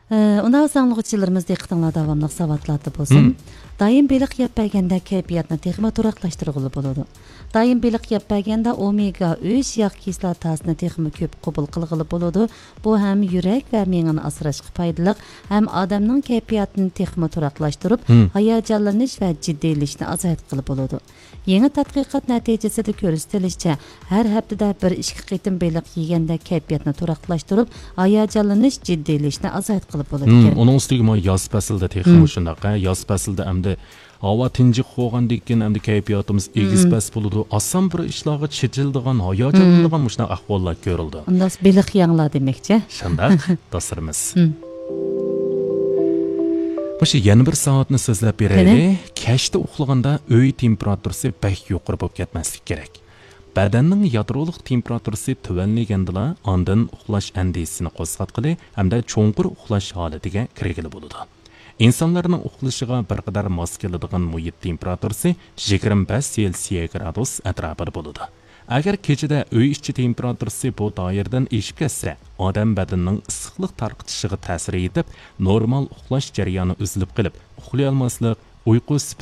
Undan sağlıqçılarımız diqqətinizdə davamlıq savatlatı bolsun. Daim beliq yeb bəgəndə keyfiyyətni texmi turaqlaşdırğılı boludu. Daim beliq yeb bəgəndə omega 3 yağ kislotasını texmi köp qəbul qılğılı boludu. Bu həm yürək və miyəni asrashqa faydalıq, həm adamның keyfiyyətini texmi turaqlaşdırıb, hayacanlanish və ciddiyləşni azaytqılı boludu. Yeni tədqiqat nəticəsində göstərilishicha, hər həftədə 1-2 qitim beliq yegəndə keyfiyyətni turaqlaşdırıb, hayacanlanish, ciddiyləşni azaytqılı boludu. Onun üstüge yaz fəsildə texmi şundaq, yaz fəsildə əmdə hava tinchik qo'g'andek keyin endi kayfiyatimiz egiz bas bo'ladi. Oson bir ishlarga chechildigan, hayajonlanadigan mushunday ahvollar ko'rildi. Undan beliq yanglar demakchi. Shundaq dostlarimiz. Başı yana bir soatni so'zlab beraylik. Kashda uxlaganda uy temperaturasi bak yuqori bo'lib ketmaslik kerak. Badanning yadrolik temperaturasi tuvanligandila ondan uxlash andisini qo'zg'atqili hamda cho'nqur uxlash holatiga kirgili bo'ladi. İnsanlarning uxlashiga bir qadar mos keladigan muhit temperaturasi 25 Selsiy gradus atrofida bo'ladi. Agar kechada uy ichi temperaturasi bu doiradan eshib ketsa, odam badanining issiqlik tarqitishiga ta'sir etib, normal uxlash jarayoni uzilib qolib, uxlay olmaslik, uyqu